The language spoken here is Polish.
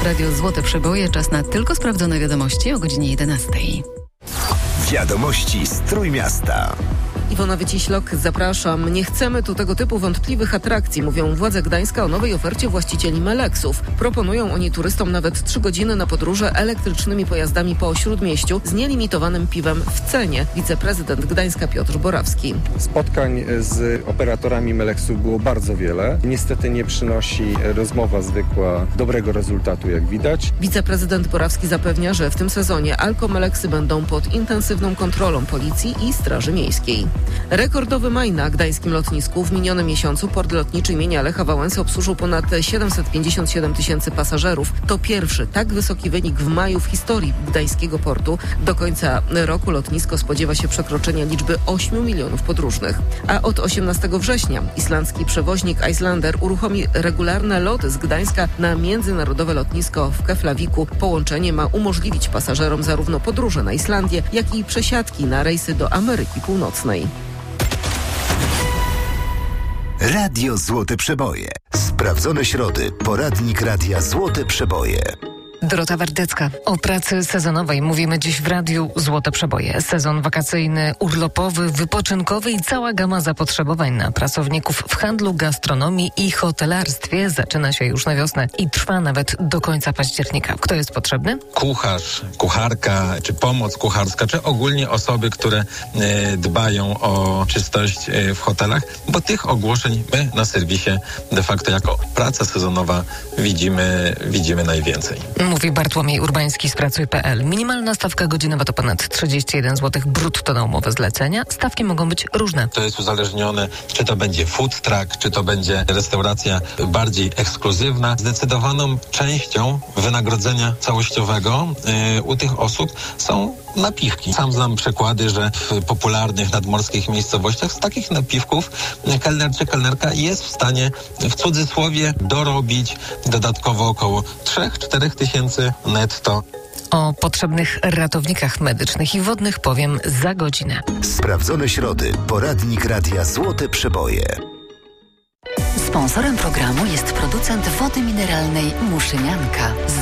Radio Złote Przeboje. Czas na tylko sprawdzone wiadomości o godzinie 11. Wiadomości z Trójmiasta. Iwona Wyciślok, zapraszam. Nie chcemy tu tego typu wątpliwych atrakcji, mówią władze Gdańska o nowej ofercie właścicieli Meleksów. Proponują oni turystom nawet 3 godziny na podróże elektrycznymi pojazdami po Śródmieściu z nielimitowanym piwem w cenie. Wiceprezydent Gdańska Piotr Borawski. Spotkań z operatorami Meleksów było bardzo wiele. Niestety nie przynosi rozmowa zwykła dobrego rezultatu, jak widać. Wiceprezydent Borawski zapewnia, że w tym sezonie Alko-Meleksy będą pod intensywną kontrolą policji i Straży Miejskiej. Rekordowy maj na gdańskim lotnisku. W minionym miesiącu port lotniczy imienia Lecha Wałęsy obsłużył ponad 757 tysięcy pasażerów. To pierwszy tak wysoki wynik w maju w historii gdańskiego portu. Do końca roku lotnisko spodziewa się przekroczenia liczby 8 milionów podróżnych. A od 18 września islandzki przewoźnik Icelandair uruchomi regularne loty z Gdańska na międzynarodowe lotnisko w Keflaviku. Połączenie ma umożliwić pasażerom zarówno podróże na Islandię, jak i przesiadki na rejsy do Ameryki Północnej. Radio Złote Przeboje. Sprawdzone środy. Poradnik Radia Złote Przeboje. Dorota Wardecka. O pracy sezonowej mówimy dziś w Radiu Złote Przeboje. Sezon wakacyjny, urlopowy, wypoczynkowy i cała gama zapotrzebowań na pracowników w handlu, gastronomii i hotelarstwie zaczyna się już na wiosnę i trwa nawet do końca października. Kto jest potrzebny? Kucharz, kucharka, czy pomoc kucharska, czy ogólnie osoby, które dbają o czystość w hotelach, bo tych ogłoszeń my na serwisie de facto jako praca sezonowa widzimy najwięcej. Mówi Bartłomiej Urbański z Pracuj.pl. Minimalna stawka godzinowa to ponad 31 zł brutto na umowę zlecenia. Stawki mogą być różne. To jest uzależnione, czy to będzie food truck, czy to będzie restauracja bardziej ekskluzywna. Zdecydowaną częścią wynagrodzenia całościowego u tych osób są napiwki. Sam znam przykłady, że w popularnych nadmorskich miejscowościach z takich napiwków kelner czy kelnerka jest w stanie w cudzysłowie dorobić dodatkowo około 3-4 tysięcy netto. O potrzebnych ratownikach medycznych i wodnych powiem za godzinę. Sprawdzone środy. Poradnik Radia Złote Przeboje. Sponsorem programu jest producent wody mineralnej Muszynianka.